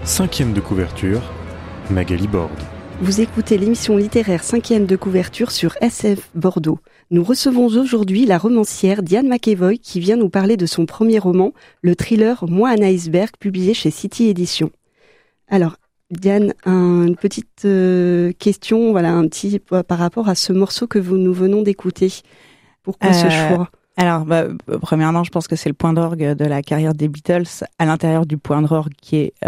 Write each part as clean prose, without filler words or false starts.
5e de couverture, Magali Borde. Vous écoutez l'émission littéraire 5e de couverture sur SF Bordeaux. Nous recevons aujourd'hui la romancière Diane McEvoy qui vient nous parler de son premier roman, le thriller Moi un iceberg, publié chez City Éditions. Alors, Diane, une petite question, par rapport à ce morceau que nous venons d'écouter. Pourquoi ce choix ? Alors, premièrement, je pense que c'est le point d'orgue de la carrière des Beatles, à l'intérieur du point d'orgue qui est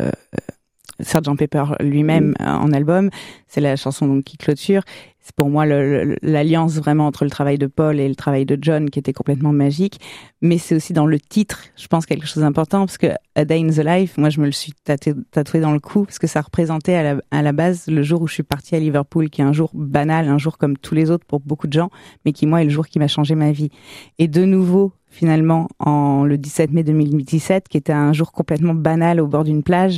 Sgt Pepper lui-même en album. C'est la chanson donc qui clôture. C'est pour moi l'alliance vraiment entre le travail de Paul et le travail de John qui était complètement magique. Mais c'est aussi dans le titre, je pense, quelque chose d'important parce que A Day in the Life, moi je me le suis tatoué dans le cou parce que ça représentait à la base le jour où je suis partie à Liverpool, qui est un jour banal, un jour comme tous les autres pour beaucoup de gens, mais qui moi est le jour qui m'a changé ma vie. Et de nouveau, finalement, le 17 mai 2017, qui était un jour complètement banal au bord d'une plage,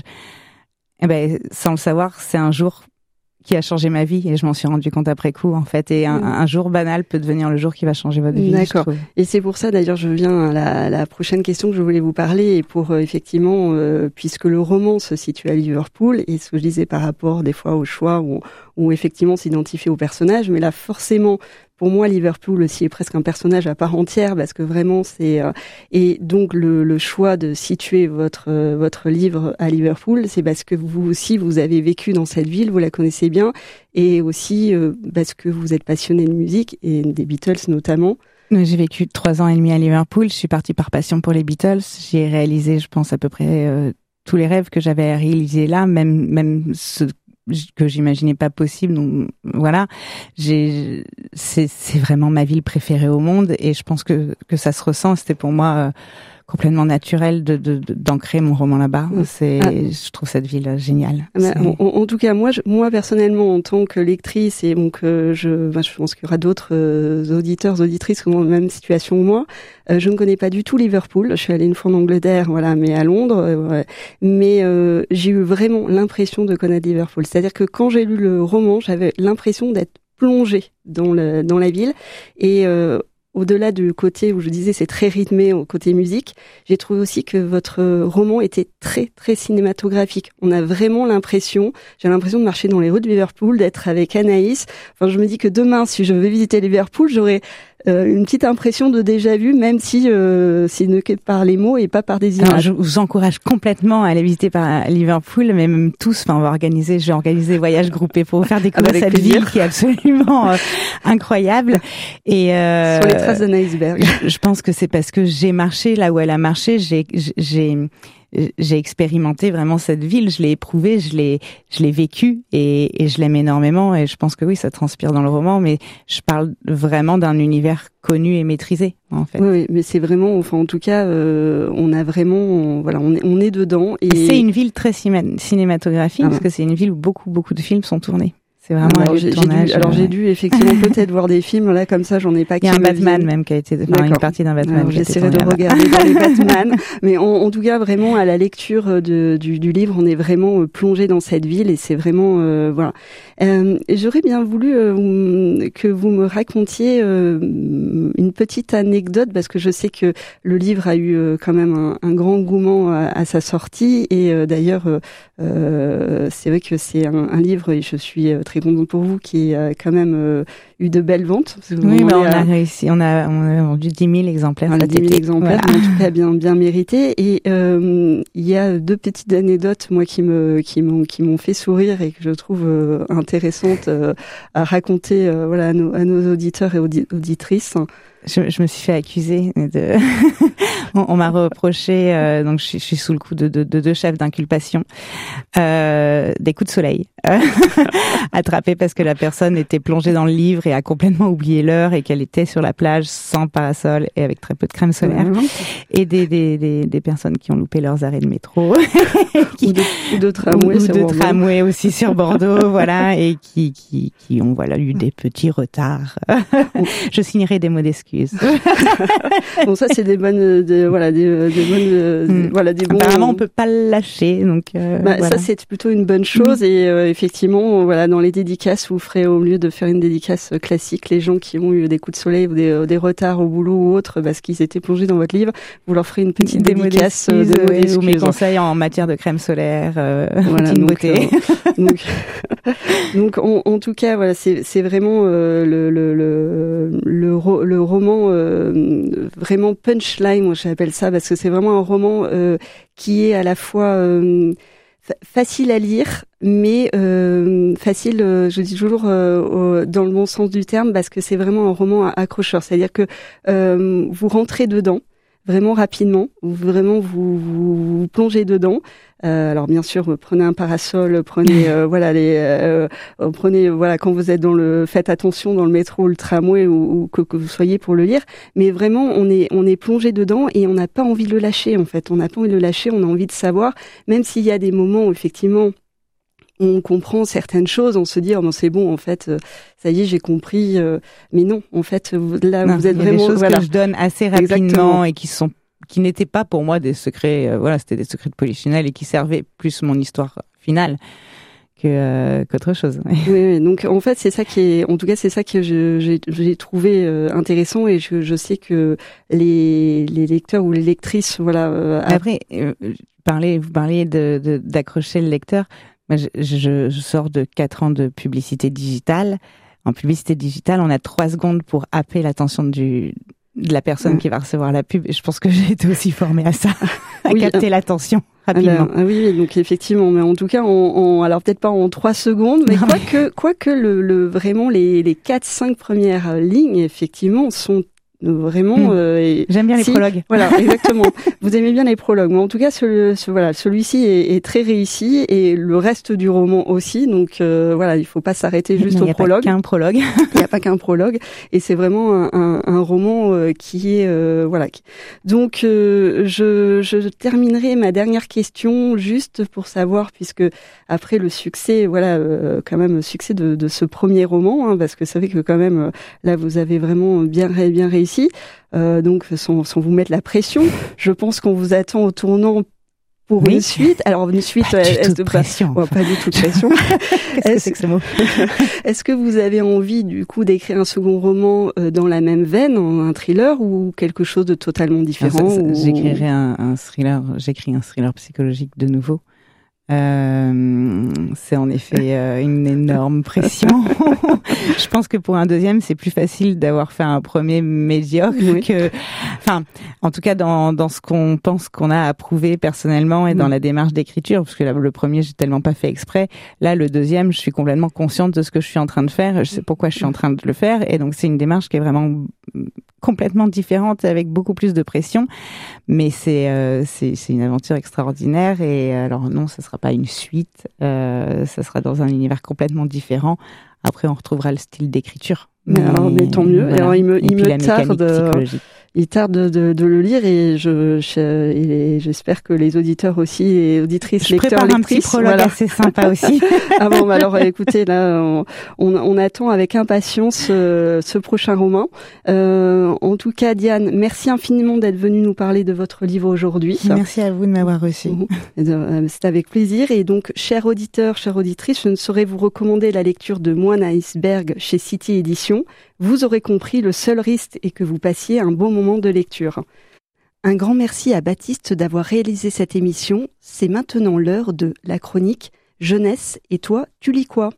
sans le savoir, c'est un jour qui a changé ma vie et je m'en suis rendu compte après coup en fait. Et un jour banal peut devenir le jour qui va changer votre vie. D'accord. Et c'est pour ça d'ailleurs je viens à la prochaine question que je voulais vous parler et pour effectivement puisque le roman se situe à Liverpool et ce que je disais par rapport des fois au choix où effectivement s'identifier au personnage, mais là forcément pour moi, Liverpool aussi est presque un personnage à part entière parce que vraiment c'est et donc le choix de situer votre livre à Liverpool, c'est parce que vous aussi vous avez vécu dans cette ville, vous la connaissez bien et aussi parce que vous êtes passionné de musique et des Beatles notamment. J'ai vécu 3 ans et demi à Liverpool. Je suis partie par passion pour les Beatles. J'ai réalisé, je pense à peu près tous les rêves que j'avais réalisés là, même ceux que j'imaginais pas possible. Donc voilà, c'est vraiment ma ville préférée au monde et je pense que ça se ressent. C'était pour moi complètement naturel d'ancrer mon roman là-bas. Je trouve cette ville géniale. En tout cas, moi personnellement, en tant que lectrice, et donc je pense qu'il y aura d'autres auditeurs, auditrices qui sont dans la même situation que moi. Je ne connais pas du tout Liverpool. Je suis allée une fois en Angleterre, mais à Londres. Mais j'ai eu vraiment l'impression de connaître Liverpool. C'est-à-dire que quand j'ai lu le roman, j'avais l'impression d'être plongée dans la ville et au-delà du côté où je disais c'est très rythmé au côté musique, j'ai trouvé aussi que votre roman était très très cinématographique. On a vraiment j'ai l'impression de marcher dans les rues de Liverpool, d'être avec Anaïs. Enfin, je me dis que demain, si je vais visiter Liverpool, j'aurai une petite impression de déjà-vu, même si ne que par les mots et pas par des images. Alors, je vous encourage complètement à aller visiter par Liverpool, mais même tous. Enfin, je vais organiser des voyages groupés pour vous faire découvrir cette ville qui est absolument incroyable. Et sur les traces d'un iceberg. Je pense que c'est parce que j'ai marché là où elle a marché. J'ai expérimenté vraiment cette ville, je l'ai éprouvée, je l'ai vécue et je l'aime énormément et je pense que oui, ça transpire dans le roman, mais je parle vraiment d'un univers connu et maîtrisé, en fait. Oui, mais c'est vraiment, enfin, en tout cas, on a vraiment, on est dedans et c'est une ville très cinématographique parce que c'est une ville où beaucoup de films sont tournés. C'est vraiment un lieu de tournage. J'ai dû effectivement peut-être voir des films là comme ça, j'en ai pas. Il y a un Batman même qui a été, une partie d'un Batman. Alors, j'essaierai de regarder dans les Batman, mais en tout cas vraiment à la lecture du livre, on est vraiment plongé dans cette ville et c'est vraiment voilà. J'aurais bien voulu que vous me racontiez une petite anecdote parce que je sais que le livre a eu quand même un grand engouement à sa sortie et d'ailleurs c'est vrai que c'est un livre et je suis très contente pour vous qui a quand même eu de belles ventes. Oui, on a réussi, on a vendu 10 000 exemplaires. Voilà, 10 000 exemplaires, voilà. En tout cas bien mérité. Et il y a 2 petites anecdotes moi qui m'ont fait sourire et que je trouve intéressantes à raconter à nos auditeurs et auditrices. Je me suis fait accuser de. On m'a reproché, donc je suis sous le coup de 2 chefs d'inculpation, des coups de soleil attrapés parce que la personne était plongée dans le livre et a complètement oublié l'heure et qu'elle était sur la plage sans parasol et avec très peu de crème solaire, et des personnes qui ont loupé leurs arrêts de métro, ou de tramway aussi sur Bordeaux, voilà, et qui ont eu des petits retards. Je signerai des mots d'excuses. please. Bon, ça c'est des bonnes, des bons. Apparemment, on peut pas le lâcher, donc. Voilà. Ça c'est plutôt une bonne chose et effectivement, voilà, dans les dédicaces, vous ferez au lieu de faire une dédicace classique, les gens qui ont eu des coups de soleil ou des retards au boulot ou autre, parce qu'ils étaient plongés dans votre livre, vous leur ferez une petite dédicace ou mes conseils en matière de crème solaire, voilà, beauté. Donc en tout cas, voilà, c'est vraiment le roman vraiment punchline, moi j'appelle ça, parce que c'est vraiment un roman qui est à la fois facile à lire, mais facile, je dis toujours dans le bon sens du terme, parce que c'est vraiment un roman accrocheur. C'est-à-dire que vous rentrez dedans vraiment rapidement, vous plongez dedans. Alors bien sûr, prenez un parasol, prenez quand vous êtes faites attention dans le métro ou le tramway ou que vous soyez pour le lire. Mais vraiment, on est plongé dedans et on n'a pas envie de le lâcher. En fait, on n'a pas envie de le lâcher. On a envie de savoir, même s'il y a des moments où effectivement on comprend certaines choses, on se dit bon c'est bon en fait, ça y est j'ai compris, mais non en fait là vous êtes vraiment des choses que je donne assez rapidement. Exactement. Et qui n'étaient pas pour moi des secrets, c'était des secrets de polichinelle et qui servaient plus mon histoire finale qu'autre chose. Oui, donc en fait c'est ça que j'ai trouvé intéressant et je sais que les lecteurs ou les lectrices Après vous parliez d'accrocher le lecteur. Moi, je sors de 4 ans de publicité digitale. En publicité digitale, on a 3 secondes pour happer l'attention de la personne qui va recevoir la pub. Et je pense que j'ai été aussi formée à ça, à capter l'attention rapidement. Oui, donc effectivement. Mais en tout cas, alors peut-être pas en 3 secondes, mais quoique vraiment les 4-5 premières lignes, effectivement, sont vraiment j'aime bien les prologues. Voilà, exactement. Vous aimez bien les prologues, mais en tout cas celui-ci est très réussi et le reste du roman aussi, donc il faut pas s'arrêter juste au prologue. Il n'y a pas qu'un prologue. Il n'y a pas qu'un prologue et c'est vraiment un roman qui est Donc je terminerai ma dernière question juste pour savoir, puisque après le succès quand même succès de ce premier roman, parce que ça fait que quand même là vous avez vraiment bien réussi. Donc sans vous mettre la pression, je pense qu'on vous attend au tournant pour une suite. Alors une suite, pas du tout de pression. Pas du tout de pression. Qu'est-ce que c'est que ce mot? Est-ce que vous avez envie du coup d'écrire un second roman dans la même veine, un thriller ou quelque chose de totalement différent? J'écrirai un thriller. J'écris un thriller psychologique de nouveau. C'est en effet une énorme pression. Je pense que pour un deuxième, c'est plus facile d'avoir fait un premier médiocre en tout cas dans ce qu'on pense qu'on a approuvé personnellement et dans la démarche d'écriture, parce que là, le premier, j'ai tellement pas fait exprès. Là, le deuxième, je suis complètement consciente de ce que je suis en train de faire. Je sais pourquoi je suis en train de le faire, et donc c'est une démarche qui est vraiment complètement différente, avec beaucoup plus de pression, mais c'est une aventure extraordinaire. Et alors non, ça sera pas une suite, ça sera dans un univers complètement différent. Après, on retrouvera le style d'écriture. Mais tant mieux. Voilà. Alors, il me tarde de le lire et j'espère que les auditeurs aussi et auditrices, lecteurs, lectrices. Un petit prologue assez sympa aussi. Alors écoutez, là, on attend avec impatience ce prochain roman. En tout cas, Diane, merci infiniment d'être venue nous parler de votre livre aujourd'hui. Merci à vous de m'avoir reçu. C'est avec plaisir. Et donc, chers auditeurs, chères auditrices, je ne saurais vous recommander la lecture de Moine à Iceberg chez City Éditions. Vous aurez compris, le seul risque est que vous passiez un bon moment de lecture. Un grand merci à Baptiste d'avoir réalisé cette émission. C'est maintenant l'heure de la chronique Jeunesse. Et toi, tu lis quoi?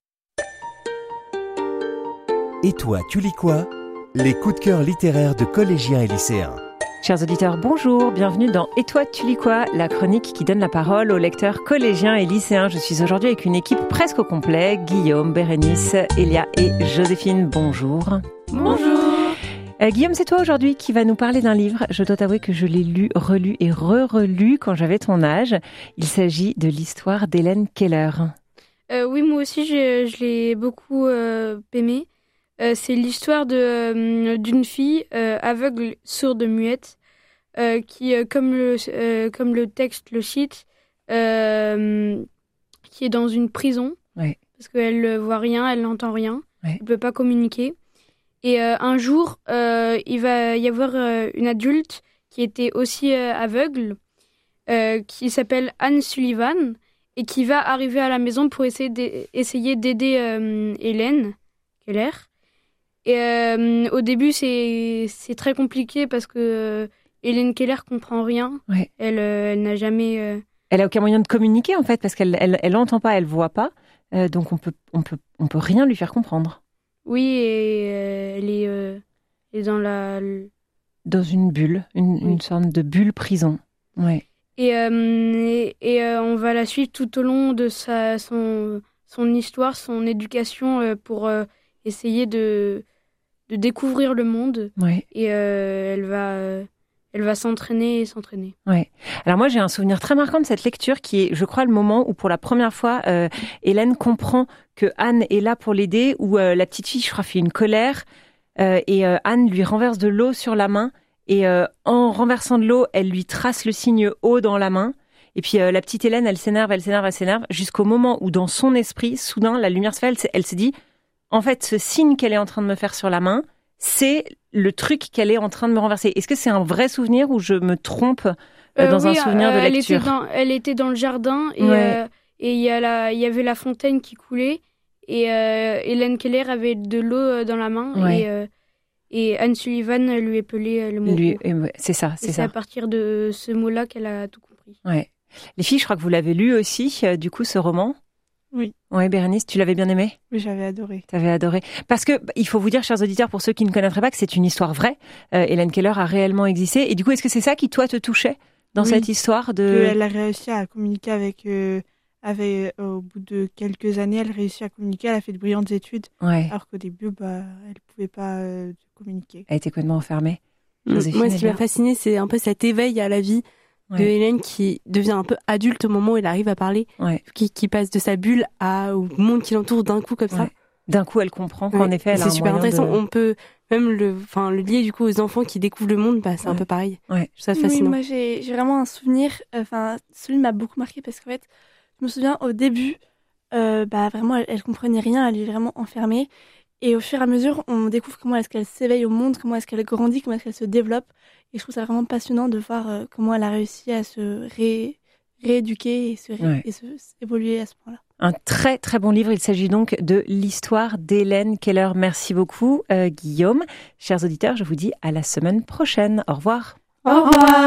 Et toi, tu lis quoi? Les coups de cœur littéraires de collégiens et lycéens. Chers auditeurs, bonjour, bienvenue dans Et toi, tu lis quoi? La chronique qui donne la parole aux lecteurs collégiens et lycéens. Je suis aujourd'hui avec une équipe presque au complet. Guillaume, Bérénice, Elia et Joséphine, bonjour. Bonjour. Guillaume, c'est toi aujourd'hui qui va nous parler d'un livre. Je dois t'avouer que je l'ai lu, relu et re-relu quand j'avais ton âge. Il s'agit de l'histoire d'Hélène Keller. Oui, moi aussi, je l'ai beaucoup aimé. C'est l'histoire d'une fille aveugle, sourde, muette, qui, comme le texte le cite, qui est dans une prison, ouais. Parce qu'elle ne voit rien, elle n'entend rien, elle ne peut pas communiquer. Et un jour, il va y avoir une adulte qui était aussi aveugle, qui s'appelle Anne Sullivan, et qui va arriver à la maison pour essayer d'aider Hélène Keller. Et au début, c'est très compliqué parce que Hélène Keller comprend rien. Ouais. Elle n'a jamais... Elle a aucun moyen de communiquer en fait parce qu'elle entend pas, elle voit pas, donc on peut rien lui faire comprendre. Oui, et elle est dans une bulle, une sorte de bulle prison. Ouais. Et on va la suivre tout au long de son histoire, son éducation pour essayer de découvrir le monde. Ouais. Et elle va s'entraîner et s'entraîner. Ouais. Alors moi, j'ai un souvenir très marquant de cette lecture qui est, je crois, le moment où pour la première fois, Hélène comprend que Anne est là pour l'aider, où la petite fille, je crois, fait une colère et Anne lui renverse de l'eau sur la main et en renversant de l'eau, elle lui trace le signe O dans la main. Et puis la petite Hélène, elle s'énerve jusqu'au moment où dans son esprit, soudain, la lumière se fait, elle se dit, en fait, ce signe qu'elle est en train de me faire sur la main, c'est le truc qu'elle est en train de me renverser. Est-ce que c'est un vrai souvenir ou je me trompe dans un souvenir de lecture? Elle était dans le jardin et il y avait la fontaine qui coulait et Hélène Keller avait de l'eau dans la main et Anne Sullivan lui épelait le mot. C'est ça. C'est à partir de ce mot-là qu'elle a tout compris. Ouais. Les filles, je crois que vous l'avez lu aussi, du coup, ce roman. Oui. Ouais, Bérénice, tu l'avais bien aimé? Oui, j'avais adoré. T'avais adoré. Parce que, il faut vous dire, chers auditeurs, pour ceux qui ne connaîtraient pas, que c'est une histoire vraie. Hélène Keller a réellement existé. Et du coup, est-ce que c'est ça qui, toi, te touchait dans cette histoire de... Elle a réussi à communiquer avec au bout de quelques années, elle a réussi à communiquer, elle a fait de brillantes études. Ouais. Alors qu'au début, elle pouvait pas communiquer. Elle était complètement enfermée. Moi, ce qui m'a fascinée, c'est un peu cet éveil à la vie de Hélène qui devient un peu adulte au moment où elle arrive à parler, qui passe de sa bulle au monde qui l'entoure d'un coup comme ça. D'un coup, elle comprend qu'en effet, elle a un moyen. C'est super intéressant. On peut même le lier du coup aux enfants qui découvrent le monde. C'est un peu pareil. Ouais. Je trouve ça fascinant. Oui, moi, j'ai vraiment un souvenir. Celui m'a beaucoup marqué parce qu'en fait, je me souviens au début, vraiment, elle comprenait rien. Elle est vraiment enfermée. Et au fur et à mesure, on découvre comment est-ce qu'elle s'éveille au monde, comment est-ce qu'elle grandit, comment est-ce qu'elle se développe. Et je trouve ça vraiment passionnant de voir comment elle a réussi à se rééduquer et évoluer à ce point-là. Un très très bon livre, il s'agit donc de l'histoire d'Hélène Keller. Merci beaucoup Guillaume. Chers auditeurs, je vous dis à la semaine prochaine. Au revoir. Au revoir.